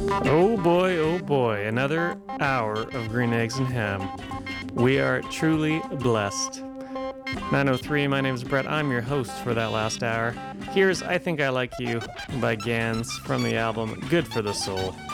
Oh boy, another hour of green eggs and ham. We are truly blessed. 903, my name is Brett. I'm your host for that last hour. Here's I Think I Like You by Gans from the album Good for the Soul.